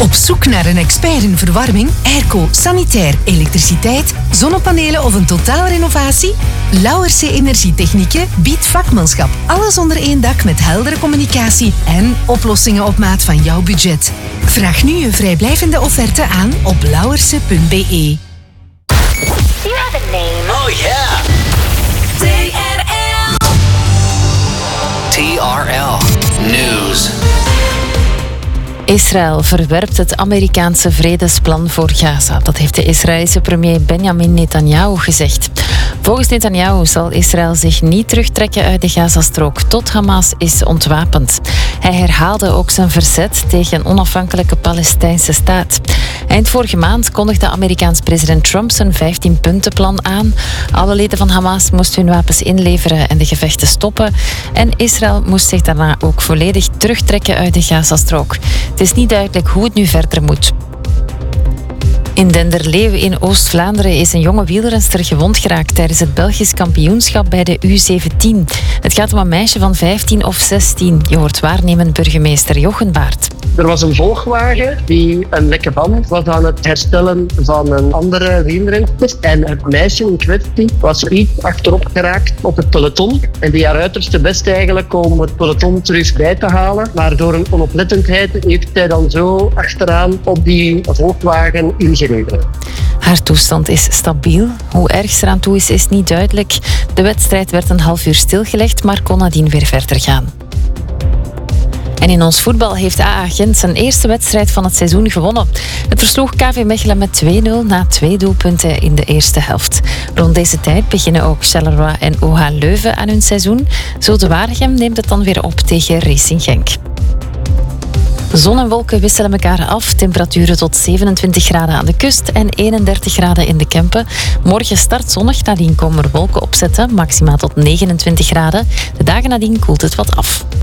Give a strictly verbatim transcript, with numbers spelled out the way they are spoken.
Op zoek naar een expert in verwarming, airco, sanitair, elektriciteit, zonnepanelen of een totaalrenovatie? Lauwerse Energietechnieken biedt vakmanschap. Alles onder één dak met heldere communicatie en oplossingen op maat van jouw budget. Vraag nu je vrijblijvende offerte aan op lauwerse punt b e. You have a name. Oh yeah. T R L. T R L News. Israël verwerpt het Amerikaanse vredesplan voor Gaza. Dat heeft de Israëlische premier Benjamin Netanyahu gezegd. Volgens Netanyahu zal Israël zich niet terugtrekken uit de Gazastrook tot Hamas is ontwapend. Hij herhaalde ook zijn verzet tegen een onafhankelijke Palestijnse staat. Eind vorige maand kondigde Amerikaans president Trump zijn vijftien-puntenplan aan. Alle leden van Hamas moesten hun wapens inleveren en de gevechten stoppen. En Israël moest zich daarna ook volledig terugtrekken uit de Gazastrook. Het is niet duidelijk hoe het nu verder moet. In Denderleeuw in Oost-Vlaanderen is een jonge wielrenster gewond geraakt tijdens het Belgisch kampioenschap bij de U zeventien. Het gaat om een meisje van vijftien of zestien. Je hoort waarnemend burgemeester Jochen Baert. Er was een volgwagen die een lekke band was aan het herstellen van een andere wielrenster. En het meisje in kwestie was iets achterop geraakt op het peloton. En die haar uiterste best eigenlijk om het peloton terug bij te halen. Maar door een onoplettendheid heeft zij dan zo achteraan op die volgwagen ingereden. Haar toestand is stabiel. Hoe erg ze eraan toe is, is niet duidelijk. De wedstrijd werd een half uur stilgelegd, maar kon nadien weer verder gaan. En in ons voetbal heeft A A Gent zijn eerste wedstrijd van het seizoen gewonnen. Het versloeg K V Mechelen met twee nul na twee doelpunten in de eerste helft. Rond deze tijd beginnen ook Charleroi en O H Leuven aan hun seizoen. Zulte Waregem neemt het dan weer op tegen Racing Genk. Zon en wolken wisselen elkaar af. Temperaturen tot zevenentwintig graden aan de kust en eenendertig graden in de Kempen. Morgen start zonnig, nadien komen er wolken opzetten. Maximaal tot negenentwintig graden. De dagen nadien koelt het wat af.